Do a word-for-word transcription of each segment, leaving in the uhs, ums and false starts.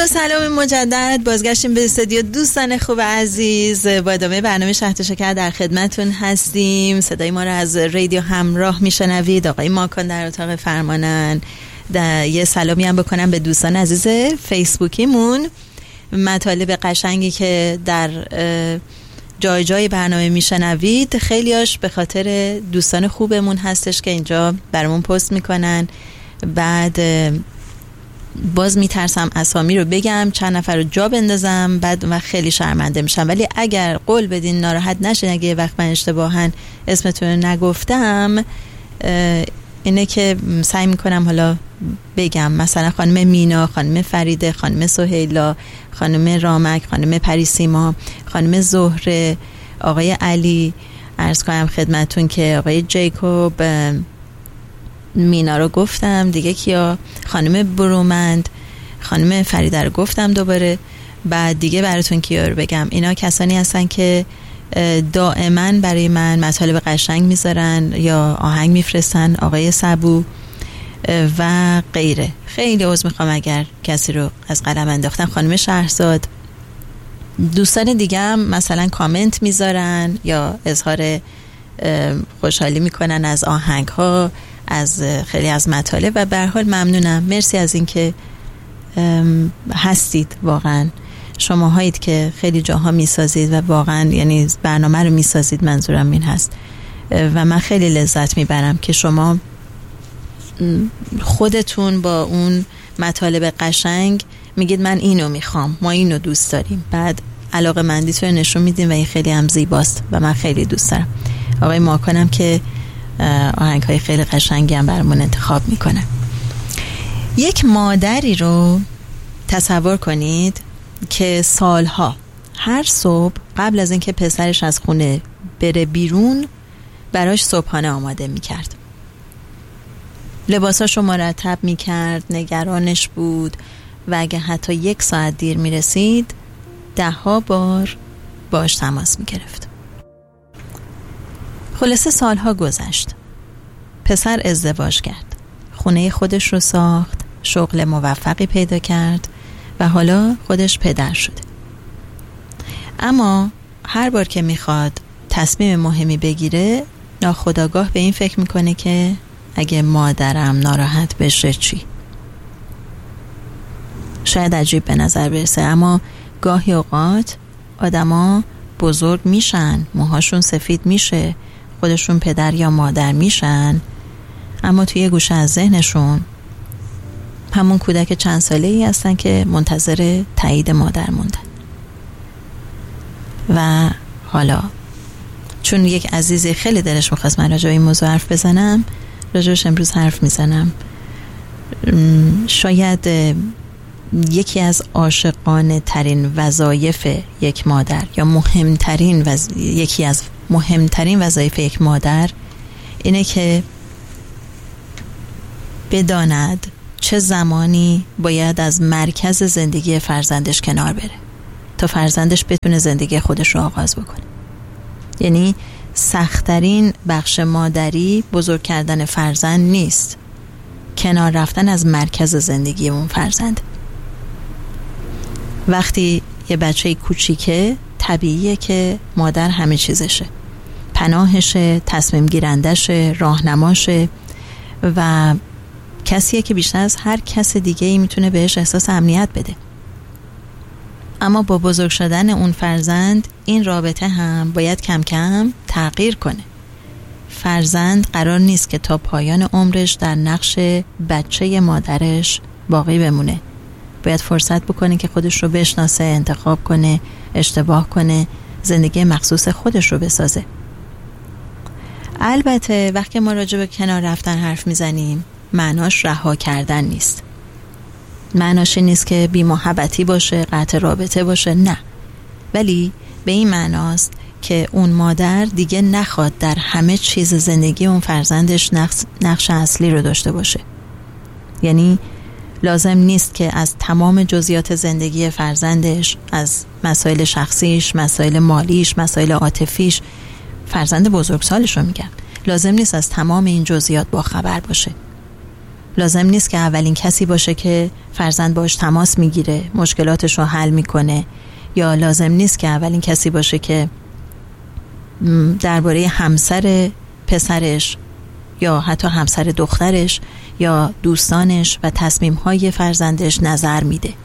و سلام مجدد. بازگشتیم به استودیو دوستان خوب عزیز. با ادامه برنامه شهد و شکر در خدمتون هستیم. صدای ما رو از رادیو همراه میشنوید. آقای ماکان در اتاق فرمانن. یه سلامی هم بکنم به دوستان عزیز فیسبوکیمون. مطالب قشنگی که در جای جای برنامه میشنوید خیلیاش به خاطر دوستان خوبمون هستش که اینجا برامون پست میکنن. بعد باز میترسم اسامی رو بگم، چند نفر رو جا بندازم، بعد و خیلی شرمنده میشم. ولی اگر قول بدین ناراحت نشین اگه یه وقت من اشتباهاً اسمتون رو نگفتم، اینه که سعی میکنم حالا بگم. مثلا خانم مینا، خانم فریده، خانم سهیلا، خانم رامک، خانم پریسیما، خانم زهره، آقای علی. عرض کنم خدمتون که آقای جیکوب، مینا رو گفتم دیگه، کیا، خانم برومند، خانم فریده رو گفتم دوباره. بعد دیگه براتون کیا رو بگم. اینا کسانی هستن که دائما برای من مطالب قشنگ میذارن یا آهنگ میفرستن. آقای سبو و غیره. خیلی عذر میخوام اگر کسی رو از قلم انداختم. خانم شهرزاد، دوستان دیگه هم مثلا کامنت میذارن یا اظهار خوشحالی میکنن از آهنگ ها، از خیلی از مطالب. و به هر حال ممنونم، مرسی از این که هستید. واقعا شما هایید که خیلی جاها میسازید و واقعا یعنی برنامه رو میسازید، منظورم این هست. و من خیلی لذت میبرم که شما خودتون با اون مطالب قشنگ میگید من اینو میخوام، ما اینو دوست داریم، بعد علاقه مندیتون رو نشون میدین و این خیلی هم زیباست و من خیلی دوست دارم. آقای ماکانم که آهنگ های خیلی قشنگی هم برامون انتخاب میکنه. یک مادری رو تصور کنید که سالها هر صبح قبل از اینکه پسرش از خونه بره بیرون براش صبحانه آماده میکرد، لباساشو مرتب میکرد، نگرانش بود و اگه حتی یک ساعت دیر میرسید ده ها بار باش تماس میگرفت. خلاصه سالها گذشت. پسر ازدواج کرد، خونه خودش رو ساخت، شغل موفقی پیدا کرد و حالا خودش پدر شده. اما هر بار که میخواد تصمیم مهمی بگیره ناخودآگاه به این فکر میکنه که اگه مادرم ناراحت بشه چی؟ شاید عجیب به نظر برسه، اما گاهی اوقات آدما بزرگ میشن، موهاشون سفید میشه، خودشون پدر یا مادر میشن، اما توی گوشه از ذهنشون همون کودک چند ساله ای هستن که منتظر تایید مادر موندن. و حالا چون یک عزیزی خیلی دلش میخواست من راجع به این موضوع حرف بزنم، راجعش امروز حرف میزنم. شاید یکی از عاشقانه ترین وظایف یک مادر یا مهمترین وز... یکی از مهمترین وظایف یک مادر اینه که بداند چه زمانی باید از مرکز زندگی فرزندش کنار بره تا فرزندش بتونه زندگی خودش رو آغاز بکنه. یعنی سخت‌ترین بخش مادری بزرگ کردن فرزند نیست، کنار رفتن از مرکز زندگی اون فرزند. وقتی یه بچه کوچیکه طبیعیه که مادر همه چیزشه، پناهشه، تصمیم گیرندشه، راهنماشه و کسیه که بیشتر از هر کس دیگه ای میتونه بهش احساس امنیت بده. اما با بزرگ شدن اون فرزند این رابطه هم باید کم کم تغییر کنه. فرزند قرار نیست که تا پایان عمرش در نقش بچه مادرش باقی بمونه. باید فرصت بکنه که خودش رو بشناسه، انتخاب کنه، اشتباه کنه، زندگی مخصوص خودش رو بسازه. البته وقتی ما راجع به کنار رفتن حرف میزنیم معناش رها کردن نیست. معناش نیست که بی محبتی باشه، قطع رابطه باشه، نه. ولی به این معناست که اون مادر دیگه نخواد در همه چیز زندگی اون فرزندش نقش, نقش اصلی رو داشته باشه. یعنی لازم نیست که از تمام جزئیات زندگی فرزندش، از مسائل شخصیش، مسائل مالیش، مسائل عاطفیش، فرزند بزرگسالش رو میگم، لازم نیست از تمام این جزئیات با خبر باشه. لازم نیست که اولین کسی باشه که فرزند باش تماس میگیره، مشکلاتش رو حل میکنه، یا لازم نیست که اولین کسی باشه که درباره همسر پسرش یا حتی همسر دخترش یا دوستانش و تصمیم‌های فرزندش نظر میده.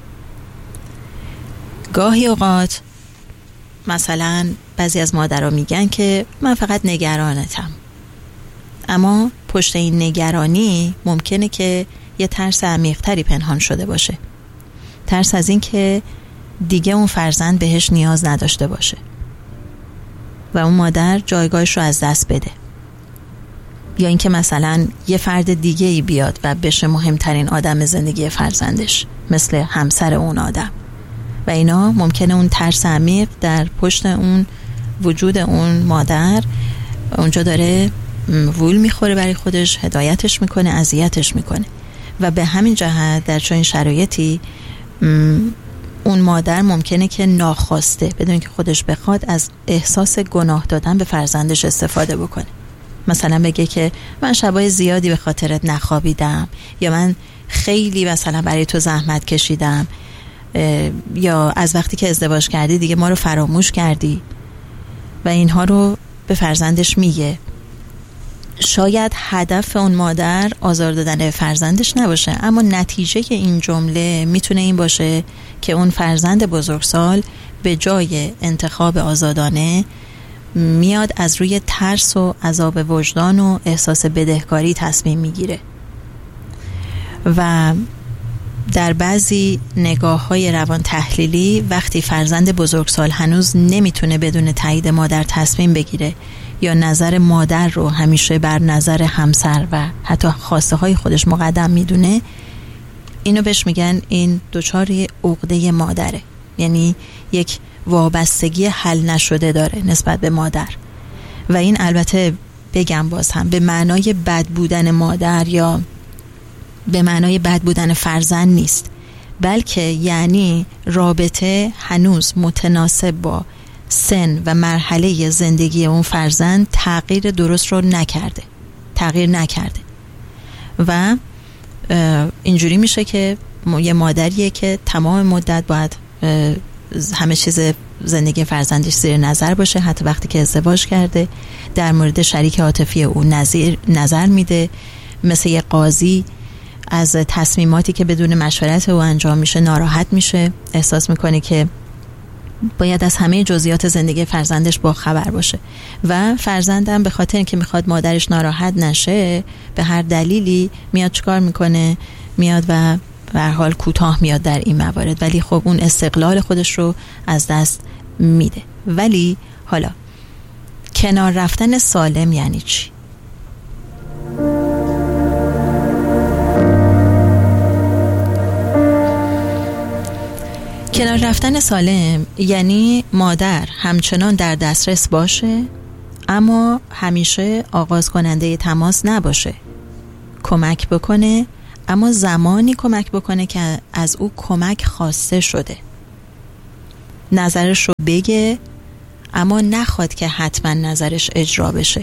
گاهی اوقات مثلا بعضی از مادرها میگن که من فقط نگرانتم، اما پشت این نگرانی ممکنه که یه ترس عمیق‌تری پنهان شده باشه، ترس از این که دیگه اون فرزند بهش نیاز نداشته باشه و اون مادر جایگاهش رو از دست بده، یا اینکه مثلا یه فرد دیگه ای بیاد و بشه مهمترین آدم زندگی فرزندش مثل همسر اون آدم، و اینا ممکنه اون ترس عمیق در پشت اون وجود اون مادر اونجا داره وول میخوره برای خودش، هدایتش میکنه، اذیتش میکنه، و به همین جهت در چنین شرایطی اون مادر ممکنه که ناخواسته بدون که خودش بخواد از احساس گناه دادن به فرزندش استفاده بکنه. مثلا بگه که من شبای زیادی به خاطرت نخوابیدم، یا من خیلی مثلا برای تو زحمت کشیدم، یا از وقتی که ازدواج کردی دیگه ما رو فراموش کردی، و اینها رو به فرزندش میگه. شاید هدف اون مادر آزار دادن فرزندش نباشه، اما نتیجه این جمله میتونه این باشه که اون فرزند بزرگسال به جای انتخاب آزادانه میاد از روی ترس و عذاب وجدان و احساس بدهکاری تصمیم میگیره. و در بعضی نگاه‌های روان تحلیلی وقتی فرزند بزرگسال هنوز نمیتونه بدون تایید مادر تصمیم بگیره یا نظر مادر رو همیشه بر نظر همسر و حتی خواسته های خودش مقدم میدونه، اینو بهش میگن این دچار عقده مادره، یعنی یک وابستگی حل نشده داره نسبت به مادر. و این البته بگم باز هم به معنای بد بودن مادر یا به معنای بد بودن فرزند نیست، بلکه یعنی رابطه هنوز متناسب با سن و مرحله زندگی اون فرزند تغییر درست رو نکرده تغییر نکرده و اینجوری میشه که یه مادریه که تمام مدت باید همه چیز زندگی فرزندش زیر نظر باشه، حتی وقتی که ازدواج کرده در مورد شریک عاطفی او نظر, نظر میده، مثل یه قاضی از تصمیماتی که بدون مشورت او انجام میشه ناراحت میشه، احساس میکنه که باید از همه جزئیات زندگی فرزندش با خبر باشه. و فرزندم به خاطر اینکه میخواد مادرش ناراحت نشه به هر دلیلی میاد چیکار میکنه؟ میاد و به هر حال کوتاه میاد در این موارد، ولی خب اون استقلال خودش رو از دست میده. ولی حالا کنار رفتن سالم یعنی چی؟ کنار رفتن سالم یعنی مادر همچنان در دسترس باشه اما همیشه آغاز کننده تماس نباشه، کمک بکنه اما زمانی کمک بکنه که از او کمک خواسته شده، نظرش رو بگه اما نخواد که حتما نظرش اجرا بشه،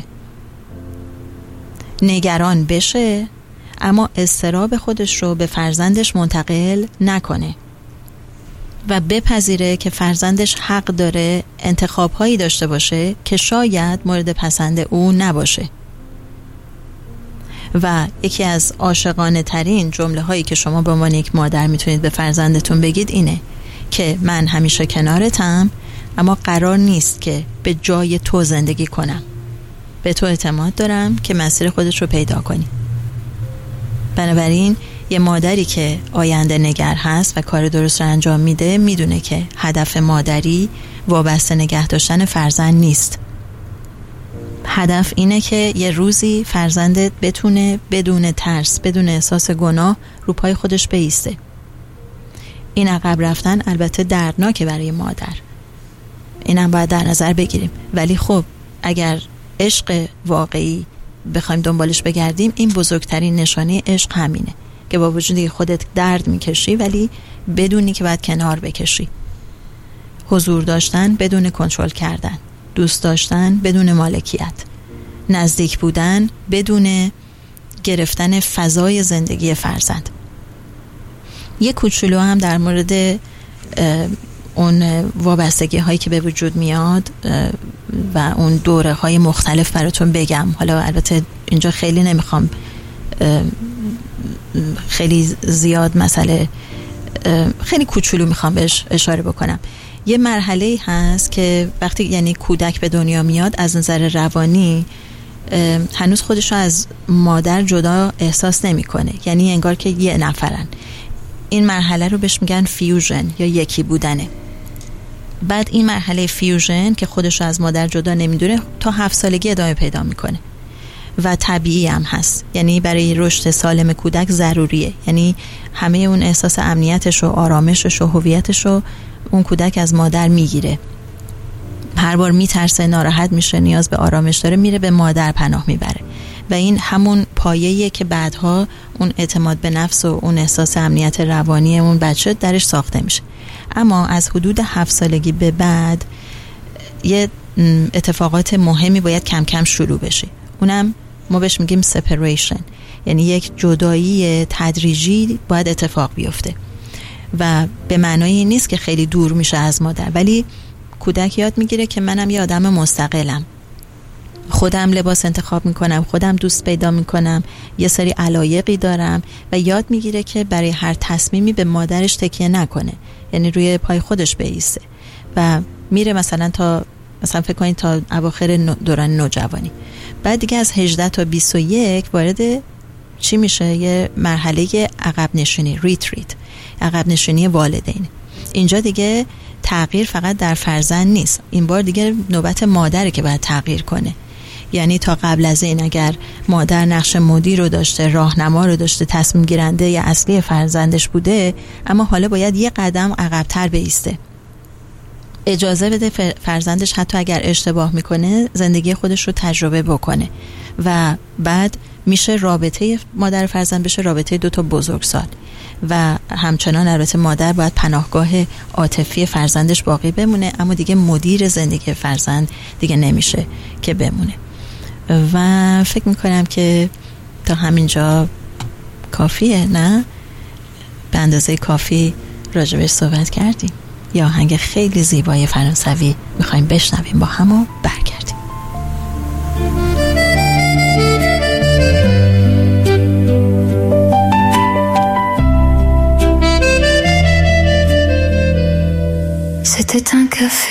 نگران بشه اما اضطراب خودش رو به فرزندش منتقل نکنه و بپذیره که فرزندش حق داره انتخاب‌هایی داشته باشه که شاید مورد پسند او نباشه. و یکی از عاشقانه ترین جمله هایی که شما به عنوان یک مادر میتونید به فرزندتون بگید اینه که من همیشه کنارتم اما قرار نیست که به جای تو زندگی کنم، به تو اعتماد دارم که مسیر خودش رو پیدا کنی. بنابراین یه مادری که آینده نگر هست و کار درست رو انجام میده میدونه که هدف مادری وابسته نگه داشتن فرزند نیست. هدف اینه که یه روزی فرزندت بتونه بدون ترس، بدون احساس گناه رو پای خودش بایسته. این عقب رفتن البته دردناکه برای مادر، اینم باید در نظر بگیریم، ولی خب اگر عشق واقعی بخوایم دنبالش بگردیم این بزرگترین نشانه عشق همینه که با وجودی که خودت درد میکشی ولی بدونی که باید کنار بکشی، حضور داشتن بدون کنترل کردن، دوست داشتن بدون مالکیت، نزدیک بودن بدون گرفتن فضای زندگی فرزند. یه کوچولو هم در مورد اون وابستگی هایی که به وجود میاد و اون دوره های مختلف براتون بگم. حالا البته اینجا خیلی نمیخوام خیلی زیاد مسئله، خیلی کوچولو میخوام بهش اشاره بکنم. یه مرحله هست که وقتی یعنی کودک به دنیا میاد از نظر روانی هنوز خودش رو از مادر جدا احساس نمیکنه، یعنی انگار که یه نفرن. این مرحله رو بهش میگن فیوژن یا یکی بودنه. بعد این مرحله فیوژن که خودش رو از مادر جدا نمیدونه تا هفت سالگی ادامه پیدا میکنه و طبیعی هم هست، یعنی برای رشد سالم کودک ضروریه. یعنی همه اون احساس امنیتش و آرامشش و هویتش رو اون کودک از مادر میگیره. هر بار میترسه، ناراحت میشه، نیاز به آرامش داره، میره به مادر پناه میبره و این همون پایه‌ایه که بعدها اون اعتماد به نفس و اون احساس امنیت روانی اون بچه درش ساخته میشه. اما از حدود هفت سالگی به بعد یه اتفاقات مهمی باید کم کم شروع بشه. اونم ما بهش میگیم separation، یعنی یک جدایی تدریجی باید اتفاق بیفته و به معنای نیست که خیلی دور میشه از مادر، ولی کودک یاد میگیره که منم یه آدم مستقلم، خودم لباس انتخاب میکنم، خودم دوست پیدا میکنم، یه سری علایقی دارم و یاد میگیره که برای هر تصمیمی به مادرش تکیه نکنه، یعنی روی پای خودش بایسته و میره مثلا تا مثلا فکر کنید تا اواخر دوران نوجوانی. بعد دیگه از هجده تا بیست و یک وارد چی میشه؟ یه مرحله عقب نشینی، ریتریت، عقب نشینی والدین. اینجا دیگه تغییر فقط در فرزند نیست، این بار دیگه نوبت مادره که باید تغییر کنه. یعنی تا قبل از این اگر مادر نقش مدیر رو داشته، راهنما رو داشته، تصمیم گیرنده یا اصلی فرزندش بوده، اما حالا باید یه قدم عقب‌تر بایسته، اجازه بده فرزندش حتی اگر اشتباه میکنه زندگی خودش رو تجربه بکنه و بعد میشه رابطه مادر فرزند بشه رابطه دوتا بزرگسال و همچنان البته مادر باید پناهگاه عاطفی فرزندش باقی بمونه، اما دیگه مدیر زندگی فرزند دیگه نمیشه که بمونه. و فکر میکنم که تا همینجا کافیه، نه؟ به اندازه کافی راجبش صحبت کردیم. یا آهنگ خیلی زیبای فرانسوی میخوایم بشنویم با هم و برگردیم. C'était un café